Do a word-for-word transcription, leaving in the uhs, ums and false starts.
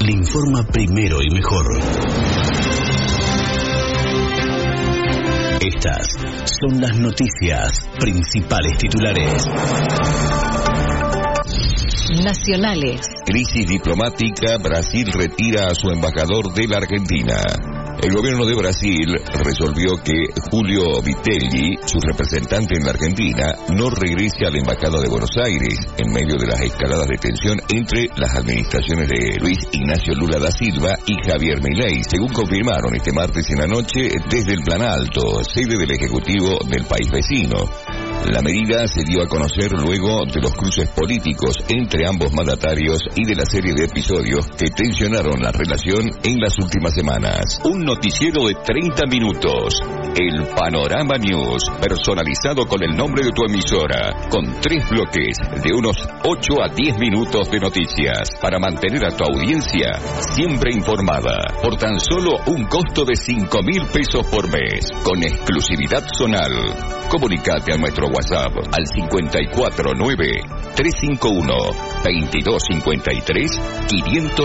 le informa primero y mejor. Estas son las noticias, principales titulares. Nacionales. Crisis diplomática, Brasil retira a su embajador de la Argentina. El gobierno de Brasil resolvió que Julio Vitelli, su representante en la Argentina, no regrese a la embajada de Buenos Aires en medio de las escaladas de tensión entre las administraciones de Luis Ignacio Lula da Silva y Javier Milei, según confirmaron este martes en la noche desde el Planalto, sede del Ejecutivo del país vecino. La medida se dio a conocer luego de los cruces políticos entre ambos mandatarios y de la serie de episodios que tensionaron la relación en las últimas semanas. Un noticiero de treinta minutos. El Panorama News, personalizado con el nombre de tu emisora, con tres bloques de unos ocho a diez minutos de noticias, para mantener a tu audiencia siempre informada, por tan solo un costo de cinco mil pesos por mes, con exclusividad zonal. Comunicate a nuestro WhatsApp al cinco cuatro nueve, tres cinco uno, dos dos cinco tres, quinientos